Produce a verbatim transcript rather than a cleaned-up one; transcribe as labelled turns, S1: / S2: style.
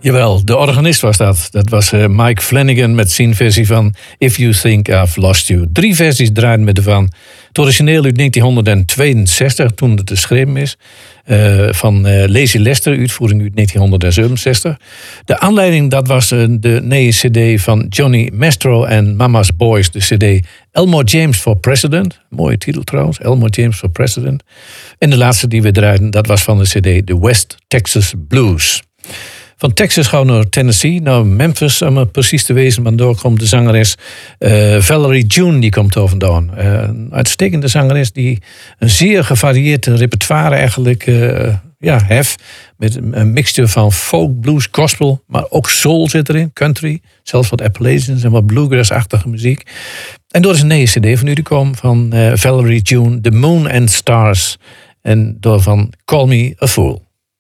S1: Jawel, de organist was dat. Dat was uh, Mike Flanagan met zijn versie van If You Think I've Lost You. Drie versies draaiden met ervan. Het origineel uit negentien tweeënzestig, toen het geschreven is. Uh, van uh, Lazy Lester, uitvoering uit negentien zevenenzestig. De aanleiding, dat was uh, de nieuwe cd van Johnny Mastro en Mama's Boys. De cd Elmore James for President. Mooie titel trouwens, Elmore James for President. En de laatste die we draaiden, dat was van de cd The West Texas Blues. Van Texas gaan we naar Tennessee, naar Memphis om het precies te wezen. Want daar komt de zangeres uh, Valerie June, die komt daar vandaan. Uh, een uitstekende zangeres die een zeer gevarieerd repertoire eigenlijk uh, ja, heeft. Met een mixture van folk, blues, gospel, maar ook soul zit erin, country. Zelfs wat Appalachians en wat bluegrass-achtige muziek. En door is een nieuwe cd van u te komen van uh, Valerie June, The Moon and Stars. En door van Call Me a Fool.